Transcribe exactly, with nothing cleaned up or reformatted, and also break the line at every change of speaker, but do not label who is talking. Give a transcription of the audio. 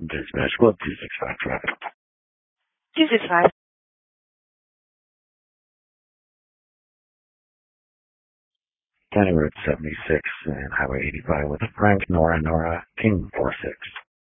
Dispatch Club two six five traffic.
two six five.
County Road seventy-six and Highway eighty-five with Frank Nora Nora King four six.